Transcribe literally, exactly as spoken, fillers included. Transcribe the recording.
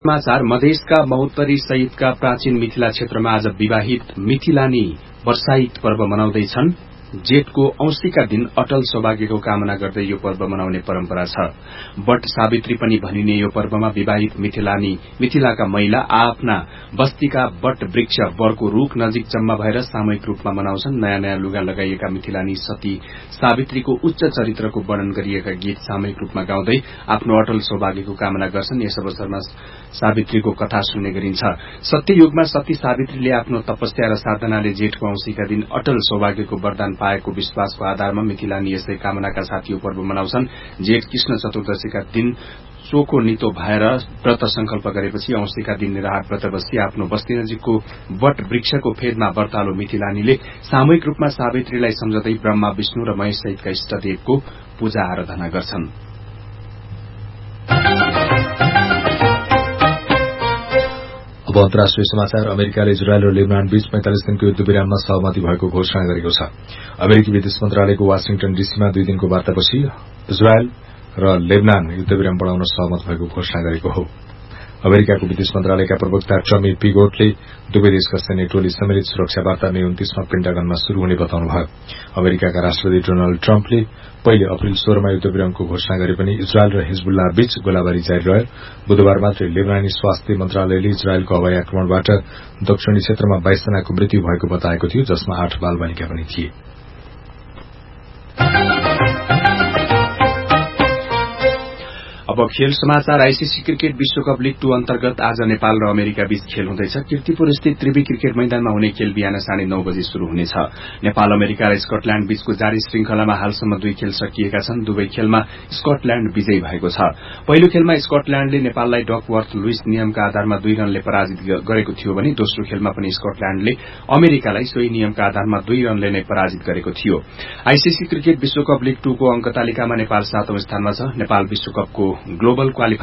समाचार मधेसका महोत्तरी सहितका प्राचीन मिथिला क्षेत्रमा आज विवाहित मिथिलानी वर्षाइत पर्व मनाउँदैछन्। जेठको औंसीका दिन अटल सौभाग्यको कामना गर्दै यो पर्व मनाउने परम्परा छ। बट सावित्री पनि भनिने यो पर्वमा विवाहित मिथिलानी मिथिलाका महिला आफ्ना बस्तीका बट वृक्ष बरको रूख नजिक जम्मा भएर सामूहिक रूपमा मनाउँछन्। नयाँ नयाँ लुगा लगाइएका मिथिलानी सती सावित्रीको उच्च चरित्रको वर्णन गरिएका गीत सामूहिक रूपमा गाउँदै आफ्नो अटल सौभाग्यको कामना गर्छन्। यस अवसरमा सावित्रीको कथा सुन्ने गरिन्छ। सत्ययुगमा सती सावित्रीले आफ्नो तपस्या र साधनाले जेठको औंसीका दिन अटल सौभाग्यको वरदान पाएको विश्वासको आधारमा मिथिलानी यसै कामनाका साथ यो पर्व मनाउँछन्। जेठ कृष्ण चतुर्दशीका दिन चोखो नितो भएर व्रत संकल्प गरेपछि औंसीका दिन निराहार व्रत बसी आफ्नो बस्ती नजिकको वट वृक्षको फेदमा व्रतालु मिथिलानीले सामूहिक रूपमा सावित्रीलाई सम्झँदै ब्रह्मा विष्णु र महेश सहितका इष्टदेवको पूजा आराधना गर्छन्। अब अन्तर्राष्ट्रिय समाचार। अमेरिकाले इजरायल र लेबनान बीच पैंतालिस दिनको युद्ध विराममा सहमति भएको घोषणा गरेको छ। अमेरिकी विदेश मन्त्रालयको वाशिङटन डीसीमा दुई दिनको वार्तापछि इजरायल र लेबनान युद्ध विराम बढ़ाउन सहमत भएको घोषणा गरेको हो। अमेरिकाको विदेश मन्त्रालयका प्रवक्ता टमी पिगोटले दुवै देशका सैन्य टोली सम्मिलित सुरक्षा वार्ता मे उन्तीसमा पेन्टागनमा शुरू हुने बताउनुभयो। अमेरिकाका राष्ट्रपति डोनाल्ड ट्रम्पले पहिले अप्रेल सोह्रमा युद्ध विरामको घोषणा गरे पनि इजरायल र हिजबुल्लाह बीच गोलाबारी जारी रह्यो। बुधबार मात्रै लेबनानी स्वास्थ्य मन्त्रालयले इजरायलको हवाई आक्रमणबाट दक्षिणी क्षेत्रमा बाइस जनाको मृत्यु भएको बताएको थियो, जसमा आठ बाल बालिका पनि थिए। अब खेल समाचार। आईसीसी क्रिकेट विश्वकप लीग टू अन्तर्गत आज नेपाल र अमेरिका बीच खेल हुँदैछ। कीर्तिपुर स्थित त्रिवी क्रिकेट मैदानमा हुने खेल बिहान साढे नौ बजे शुरू हुनेछ। नेपाल अमेरिका र स्कटल्याण्ड बीचको जारी श्रृंखलामा हालसम्म दुई खेल सकिएका छन्। दुवै खेलमा स्कटल्याण्ड विजयी भएको छ। पहिलो खेलमा स्कटल्याण्डले नेपाललाई डकवर्थ लुइस नियमका आधारमा दुई रनले पराजित गरेको थियो भने दोस्रो खेलमा पनि स्कटल्याण्डले अमेरिकालाई सोही नियमका आधारमा दुई रनले नै पराजित गरेको थियो। आईसीसी क्रिकेट विश्वकप लीग टू को अंक तालिकामा नेपाल सातौं स्थानमा छ। Nepal विश्वकपको global qualifier